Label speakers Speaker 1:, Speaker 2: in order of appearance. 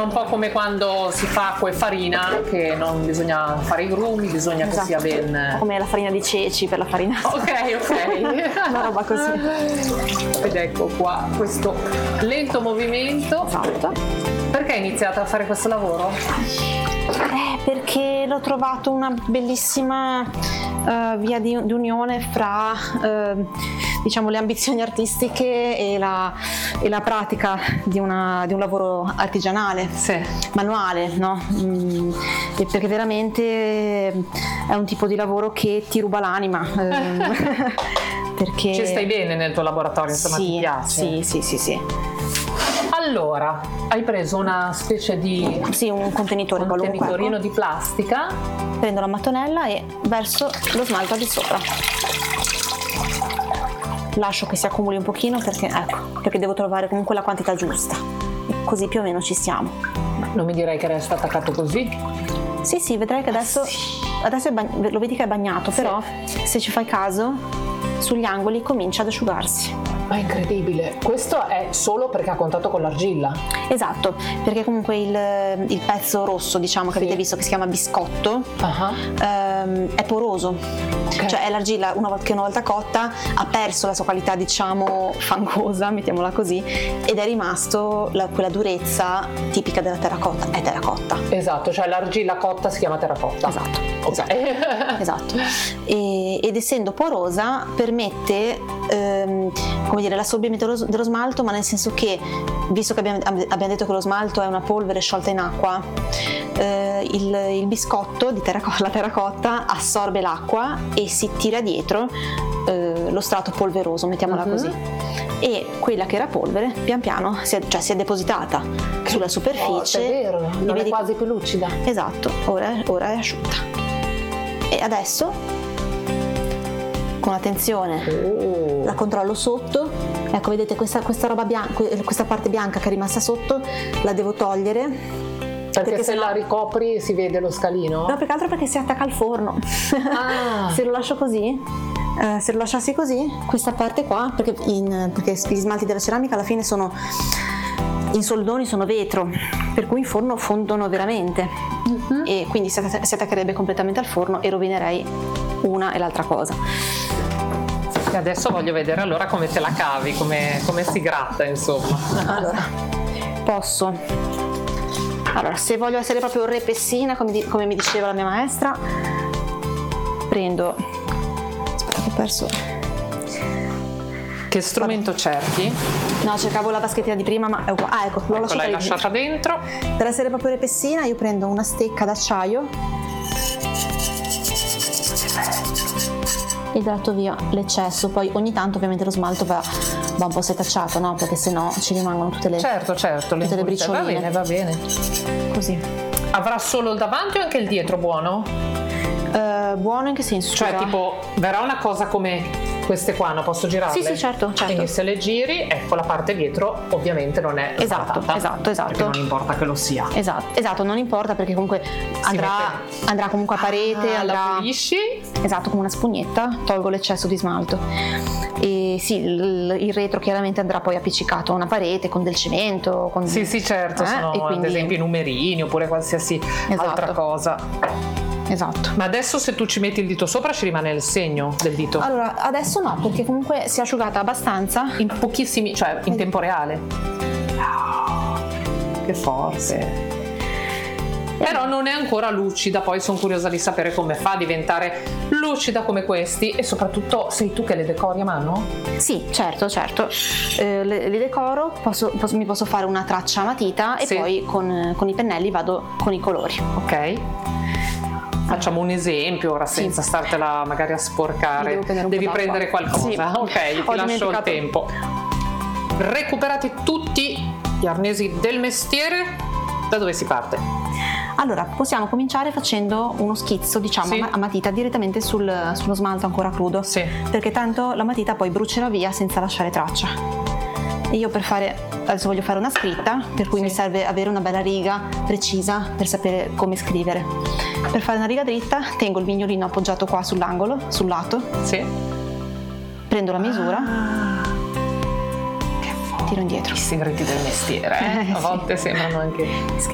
Speaker 1: un po' come quando si fa acqua e farina, che non bisogna fare i grumi, bisogna che sia ben...
Speaker 2: Come la farina di ceci per la farina.
Speaker 1: Ok.
Speaker 2: Una roba così.
Speaker 1: Ed ecco qua questo lento movimento.
Speaker 2: Esatto.
Speaker 1: Perché hai iniziato a fare questo lavoro?
Speaker 2: Perché l'ho trovato una bellissima via di unione fra diciamo le ambizioni artistiche e la pratica di un lavoro artigianale, manuale, no? E perché veramente è un tipo di lavoro che ti ruba l'anima. Perché
Speaker 1: ci stai bene nel tuo laboratorio, insomma, ti piace?
Speaker 2: Sì.
Speaker 1: Allora, hai preso una specie di...
Speaker 2: Sì, un contenitore qualunque.
Speaker 1: Contenitorino di plastica.
Speaker 2: Prendo la mattonella e verso lo smalto di sopra. Lascio che si accumuli un pochino perché devo trovare comunque la quantità giusta. E così più o meno ci siamo.
Speaker 1: Non mi direi che resta attaccato così?
Speaker 2: Sì, vedrai che adesso lo vedi che è bagnato, però se ci fai caso, sugli angoli comincia ad asciugarsi.
Speaker 1: Ma è incredibile, questo è solo perché ha contatto con l'argilla?
Speaker 2: Esatto, perché comunque il pezzo rosso, diciamo, che avete visto, che si chiama biscotto, è poroso, cioè è l'argilla una volta cotta ha perso la sua qualità, diciamo, fangosa, mettiamola così, ed è rimasto quella durezza tipica della terracotta, è terracotta.
Speaker 1: Esatto, cioè l'argilla cotta si chiama terracotta.
Speaker 2: Esatto. Ed essendo porosa permette come dire, l'assorbimento dello smalto, ma nel senso che, visto che abbiamo detto che lo smalto è una polvere sciolta in acqua, il biscotto la terracotta assorbe l'acqua e si tira dietro lo strato polveroso, mettiamola così, e quella che era polvere pian piano si è depositata sulla superficie.
Speaker 1: È vero, non è quasi più lucida.
Speaker 2: Esatto, ora è asciutta. E adesso, con attenzione, la controllo sotto. Ecco, vedete questa roba bianca, questa parte bianca che è rimasta sotto, la devo togliere.
Speaker 1: Perché se la ricopri si vede lo scalino?
Speaker 2: No, più che altro perché si attacca al forno. Se lo lascio così, se lo lasciassi così, questa parte qua, perché gli smalti della ceramica alla fine sono in soldoni, sono vetro, per cui in forno fondono veramente, e quindi si attaccherebbe completamente al forno e rovinerei una e l'altra cosa.
Speaker 1: E adesso voglio vedere allora come te la cavi, come si gratta, insomma.
Speaker 2: Allora, se voglio essere proprio repessina, come mi diceva la mia maestra, prendo... Aspetta che ho perso...
Speaker 1: Che strumento cerchi?
Speaker 2: No, cercavo la vaschettina di prima, ma è uguale. Ah, ecco,
Speaker 1: l'hai lasciata dentro.
Speaker 2: Per essere proprio repessina io prendo una stecca d'acciaio e gratto via l'eccesso. Poi ogni tanto ovviamente lo smalto va un po' setacciato, no? Perché sennò ci rimangono tutte le tutte le bricioline.
Speaker 1: Va bene.
Speaker 2: Così.
Speaker 1: Avrà solo il davanti o anche il dietro buono?
Speaker 2: Buono in che senso?
Speaker 1: Cioè tipo verrà una cosa come queste qua, no? Posso girarle?
Speaker 2: Sì, certo.
Speaker 1: Quindi se le giri, ecco, la parte dietro ovviamente non è
Speaker 2: esatto.
Speaker 1: Perché non importa che lo sia.
Speaker 2: Esatto, non importa, perché comunque andrà comunque a parete,
Speaker 1: la pulisci.
Speaker 2: Esatto, come una spugnetta, tolgo l'eccesso di smalto. E sì, il retro chiaramente andrà poi appiccicato a una parete con del cemento. Sì,
Speaker 1: certo, sono quindi... ad esempio i numerini oppure qualsiasi altra cosa.
Speaker 2: Esatto.
Speaker 1: Ma adesso se tu ci metti il dito sopra ci rimane il segno del dito?
Speaker 2: Allora, adesso no, perché comunque si è asciugata abbastanza.
Speaker 1: In pochissimi, cioè in tempo reale. Che forte. Però non è ancora lucida, poi sono curiosa di sapere come fa a diventare lucida come questi, e soprattutto sei tu che le decori a mano?
Speaker 2: Sì, certo. Le decoro, mi posso fare una traccia a matita e poi con i pennelli vado con i colori.
Speaker 1: Ok. Facciamo un esempio ora senza startela magari a sporcare. Devi prendere qualcosa. Ok, ti lascio il tempo. Recuperati tutti gli arnesi del mestiere. Da dove si parte?
Speaker 2: Allora, possiamo cominciare facendo uno schizzo, diciamo, a matita direttamente sullo smalto ancora crudo. Perché tanto la matita poi brucerà via senza lasciare traccia. E io adesso voglio fare una scritta, per cui mi serve avere una bella riga precisa per sapere come scrivere. Per fare una riga dritta tengo il mignolino appoggiato qua sull'angolo, sul lato. Prendo la misura. Tiro indietro.
Speaker 1: I segreti del mestiere, a volte sembrano anche